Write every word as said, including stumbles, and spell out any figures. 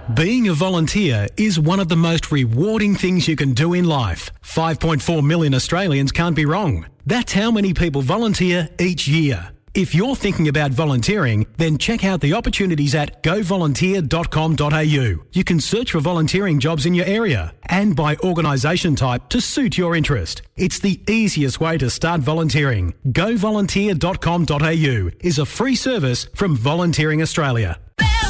Being a volunteer is one of the most rewarding things you can do in life. five point four million Australians can't be wrong. That's how many people volunteer each year. If you're thinking about volunteering, then check out the opportunities at go volunteer dot com dot a u. You can search for volunteering jobs in your area and by organisation type to suit your interest. It's the easiest way to start volunteering. go volunteer dot com dot a u is a free service from Volunteering Australia.